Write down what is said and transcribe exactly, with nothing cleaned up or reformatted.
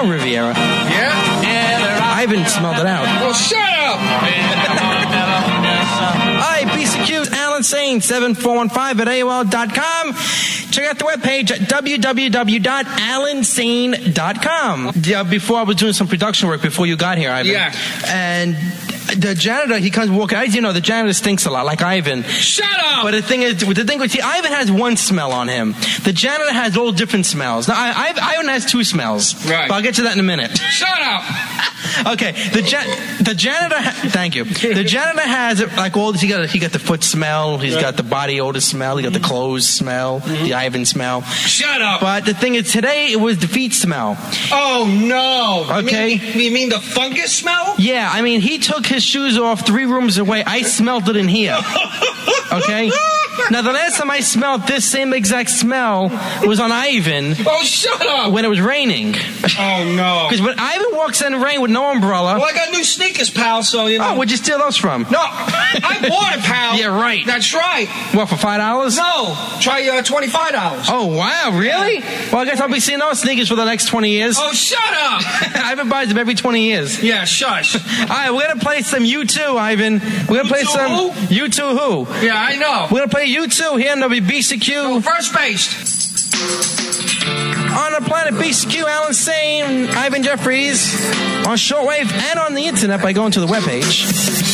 smell Riviera. Yeah? Ivan smelled it out. Well, shut up! Hi, B C Q's Alan Sane, seven four one five at A O L dot com. Check out the webpage at w w w dot alan sane dot com. Yeah, before I was doing some production work before you got here, Ivan. Yeah. And the janitor, he comes walking. As you know, the janitor stinks a lot, like Ivan. Shut up! But the thing is, the thing with see, Ivan has one smell on him. The janitor has all different smells. Now, I, I, Ivan has two smells. Right. But I'll get to that in a minute. Shut up! Okay, the ja- the janitor. Ha- thank you. The janitor has like all this. He got he got the foot smell. He's got the body odor smell. He got the clothes smell. The Ivan smell. Shut up! But the thing is, today it was the feet smell. Oh no! Okay. You mean, you mean the fungus smell? Yeah, I mean he took his shoes off three rooms away. I smelled it in here. Okay. Now the last time I smelled this same exact smell was on Ivan. Oh, shut up! When it was raining. Oh no! Because when Ivan walks in the rain with no umbrella. Well, I got new sneakers, pal. So you know. Oh, where'd you steal those from? No, I bought it, pal. Yeah, right. That's right. What, for five dollars? No, try uh, twenty-five dollars. Oh wow, really? Well, I guess I'll be seeing those sneakers for the next twenty years. Oh, shut up! Ivan buys them every twenty years. Yeah, shush. All right, we're gonna play some U two, Ivan. We're gonna play U two some who? U two who? Yeah, I know. We're gonna play U two here on W B C Q. Oh, first base. On the planet B C Q, Alan Sane, Ivan Jeffries, on shortwave and on the internet by going to the webpage.